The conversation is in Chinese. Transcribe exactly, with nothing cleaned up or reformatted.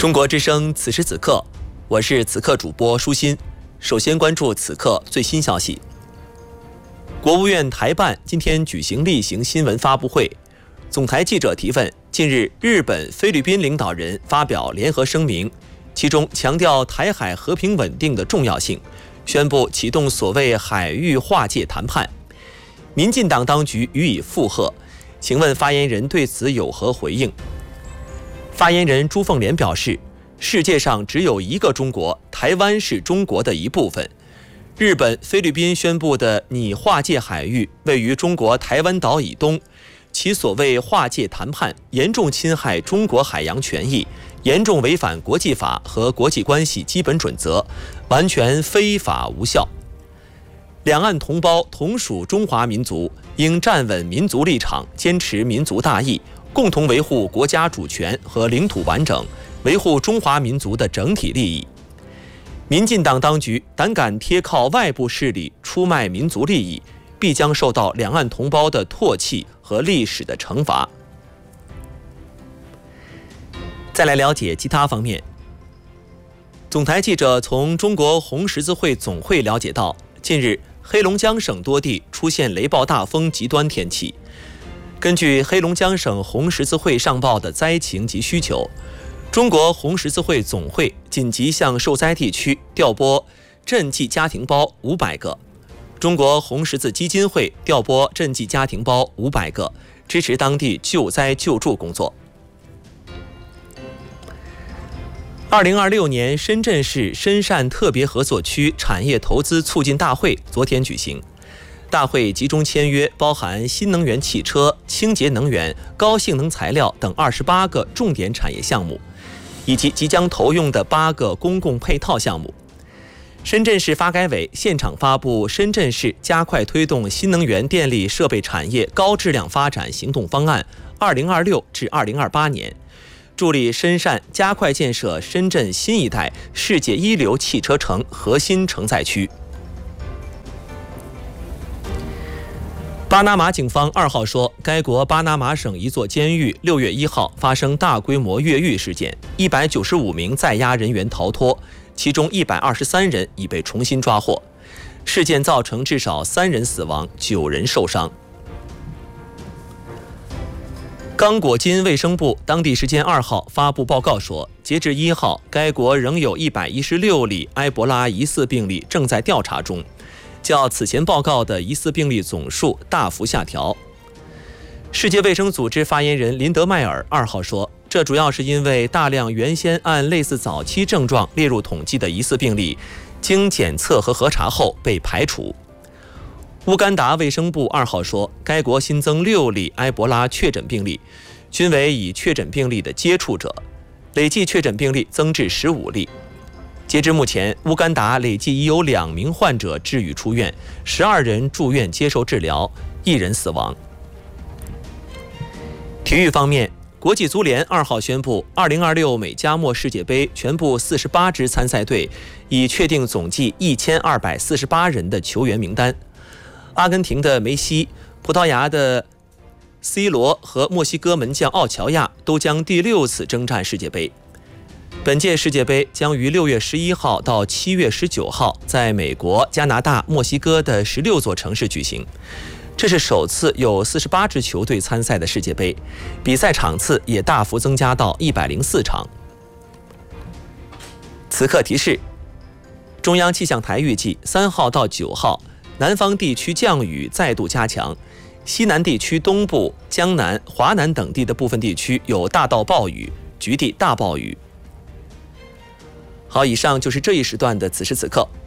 中国之声此时此刻，我是此刻主播舒心。首先关注此刻最新消息。国务院台办今天举行例行新闻发布会，总台记者提问：近日，日本、菲律宾领导人发表联合声明，其中强调台海和平稳定的重要性，宣布启动所谓海域划界谈判。民进党当局予以附和，请问发言人对此有何回应？发言人朱凤莲表示，世界上只有一个中国，台湾是中国的一部分。日本、菲律宾宣布的拟划界海域位于中国台湾岛以东，其所谓划界谈判严重侵害中国海洋权益，严重违反国际法和国际关系基本准则，完全非法无效。两岸同胞同属中华民族，应站稳民族立场，坚持民族大义，共同维护国家主权和领土完整，维护中华民族的整体利益。民进党当局胆敢贴靠外部势力出卖民族利益，必将受到两岸同胞的唾弃和历史的惩罚。再来了解其他方面。总台记者从中国红十字会总会了解到，近日黑龙江省多地出现雷暴大风极端天气。根据黑龙江省红十字会上报的灾情及需求，中国红十字会总会紧急向受灾地区调拨赈济家庭包五百个，中国红十字基金会调拨赈济家庭包五百个，支持当地救灾救助工作。二零二六年深圳市深汕特别合作区产业投资促进大会昨天举行。大会集中签约包含新能源汽车、清洁能源、高性能材料等二十八个重点产业项目，以及即将投用的八个公共配套项目。深圳市发改委现场发布深圳市加快推动新能源电力设备产业高质量发展行动方案二零二六至二零二八年，助力深汕加快建设深圳新一代世界一流汽车城核心承载区。巴拿马警方二号说，该国巴拿马省一座监狱六月一号发生大规模越狱事件，一百九十五名在押人员逃脱，其中一百二十三人已被重新抓获。事件造成至少三人死亡，九人受伤。刚果金卫生部当地时间二号发布报告说，截至一号，该国仍有一百一十六例埃博拉疑似病例正在调查中，较此前报告的疑似病例总数大幅下调。世界卫生组织发言人林德迈尔二号说，这主要是因为大量原先按类似早期症状列入统计的疑似病例，经检测和核查后被排除。乌干达卫生部二号说，该国新增六例埃博拉确诊病例，均为已确诊病例的接触者，累计确诊病例增至十五例。截至目前，乌干达累计已有两名患者治愈出院，十二人住院接受治疗，一人死亡。体育方面，国际足联二号宣布，二零二六美加墨世界杯全部四十八支参赛队已确定总计一千二百四十八人的球员名单。阿根廷的梅西、葡萄牙的 C 罗和墨西哥门将奥乔亚都将第六次征战世界杯。本届世界杯将于六月十一号到七月十九号在美国、加拿大、墨西哥的十六座城市举行。这是首次有四十八支球队参赛的世界杯，比赛场次也大幅增加到一百零四场。此刻提示：中央气象台预计三号到九号，南方地区降雨再度加强，西南地区东部、江南、华南等地的部分地区有大到暴雨，局地大暴雨。好，以上就是这一时段的此时此刻。